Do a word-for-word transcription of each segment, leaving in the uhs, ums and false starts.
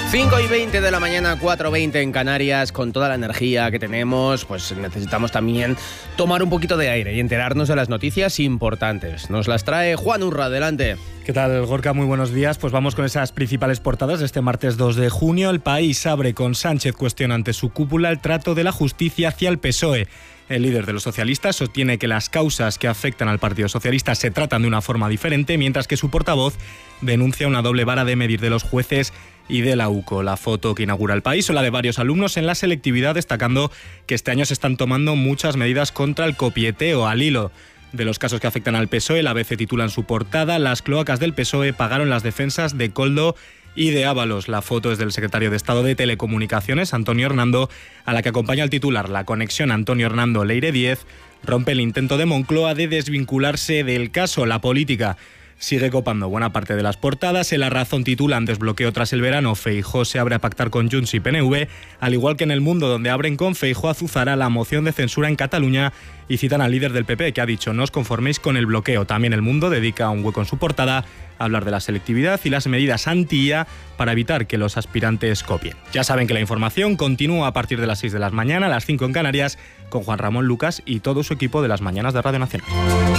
cinco y veinte de la mañana, cuatro y veinte en Canarias. Con toda la energía que tenemos, pues necesitamos también tomar un poquito de aire y enterarnos de las noticias importantes. Nos las trae Juan Urra, adelante. ¿Qué tal, Gorka? Muy buenos días. Pues vamos con esas principales portadas de este martes dos de junio. El País abre con Sánchez cuestiona ante su cúpula el trato de la justicia hacia el P S O E. El líder de los socialistas sostiene que las causas que afectan al Partido Socialista se tratan de una forma diferente, mientras que su portavoz denuncia una doble vara de medir de los jueces y de la U C O. La foto que inaugura El País o la de varios alumnos en la selectividad, destacando que este año se están tomando muchas medidas contra el copieteo. Al hilo de los casos que afectan al P S O E, la A B C titula en su portada: las cloacas del P S O E pagaron las defensas de Koldo y de Ábalos. La foto es del secretario de Estado de Telecomunicaciones, Antonio Hernando, a la que acompaña el titular: la conexión Antonio Hernando-Leire diez rompe el intento de Moncloa de desvincularse del caso. La política sigue copando buena parte de las portadas. En La Razón titulan: desbloqueo tras el verano, Feijóo se abre a pactar con Junts y P N V, al igual que en El Mundo, donde abren con Feijóo azuzará la moción de censura en Cataluña y citan al líder del P P, que ha dicho: no os conforméis con el bloqueo. También El Mundo dedica un hueco en su portada a hablar de la selectividad y las medidas anti-I A para evitar que los aspirantes copien. Ya saben que la información continúa a partir de las seis de la mañana, a las cinco en Canarias, con Juan Ramón Lucas y todo su equipo de las mañanas de Radio Nacional.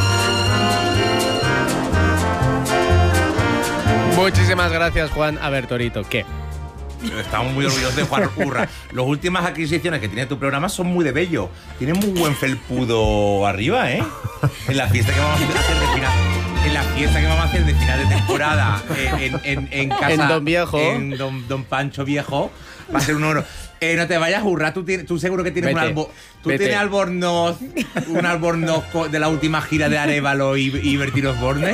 Muchísimas gracias, Juan. A ver, Torito, ¿qué? Estamos muy orgullosos de Juan Urra. Las últimas adquisiciones que tiene tu programa son muy de bello. Tiene muy buen felpudo arriba, ¿eh? En la fiesta que vamos a hacer de final, en la fiesta que vamos a hacer de final de temporada, eh, en, en, en casa, en Don Viejo, en Don, Don Pancho Viejo, va a ser un oro. Eh, no te vayas, Urra. Tú, tienes, tú seguro que tienes vete, un albo, tú vete. tienes albornoz, un albornoz de la última gira de Arévalo y, y Bertín Osborne.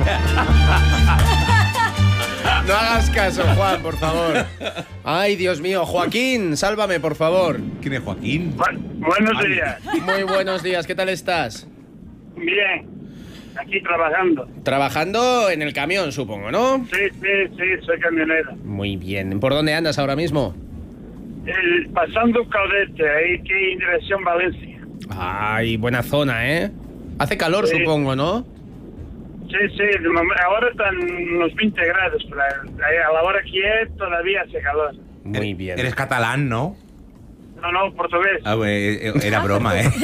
No hagas caso, Juan, por favor. Ay, Dios mío. Joaquín, sálvame, por favor. ¿Quién es Joaquín? Bu buenos Ay. días. Muy buenos días. ¿Qué tal estás? Bien. Aquí trabajando. Trabajando en el camión, supongo, ¿no? Sí, sí, sí, soy camionero. Muy bien. ¿Por dónde andas ahora mismo? El, pasando Caudete, ahí que en dirección Valencia. Ay, buena zona, ¿eh? Hace calor, Sí. supongo, ¿no? Sí, sí, de momen- ahora están unos veinte grados, pero ahí a la hora que es todavía hace calor. Muy bien. Eres catalán, ¿no? No, no, portugués. Ah, pues, era broma, ¿eh?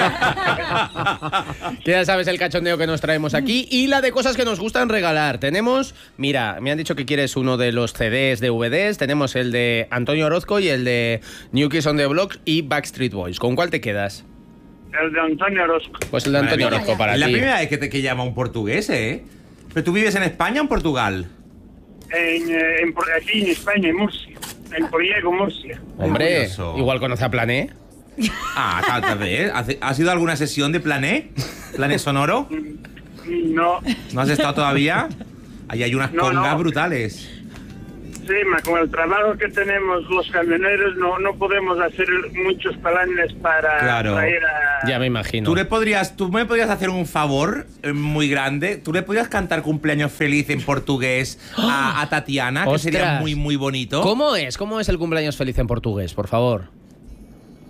Que ya sabes el cachondeo que nos traemos aquí y la de cosas que nos gustan regalar. Tenemos, mira, me han dicho que quieres uno de los C Ds, D V Ds. Tenemos el de Antonio Orozco y el de New Kids on the Block y Backstreet Boys. ¿Con cuál te quedas? El de Antonio Orozco. Pues el de Antonio Madre mía. Orozco para Es la ti. primera vez que te que llama un portugués, ¿eh? ¿Pero tú vives en España o en Portugal? En, eh, en, Por- aquí en España, en Murcia. En Priego, Murcia. Hombre, Curioso. igual conoce a Plané. Ah, tal, tal vez. ¿Has- ¿Has ido a alguna sesión de Plané? ¿Plané Sonoro? No, ¿No has estado todavía? Ahí hay unas No, congas no. brutales. sí, ma, con el trabajo que tenemos los camioneros no, no podemos hacer muchos planes para Claro. traer a... Ya me imagino. ¿Tú, le podrías, ¿Tú me podrías hacer un favor eh, muy grande? ¿Tú le podrías cantar cumpleaños feliz en portugués a, a Tatiana? Que ¡Ostras! sería muy, muy bonito. ¿Cómo es? ¿Cómo es el cumpleaños feliz en portugués, por favor?